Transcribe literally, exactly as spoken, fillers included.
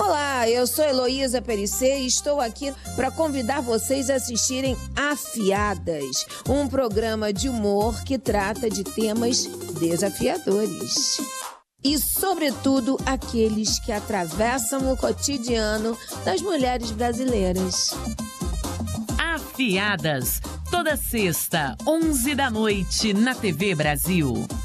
Olá, eu sou Heloísa Perissé e estou aqui para convidar vocês a assistirem Afiadas, um programa de humor que trata de temas desafiadores. E, sobretudo, aqueles que atravessam o cotidiano das mulheres brasileiras. Afiadas, toda sexta, onze da noite, na T V Brasil.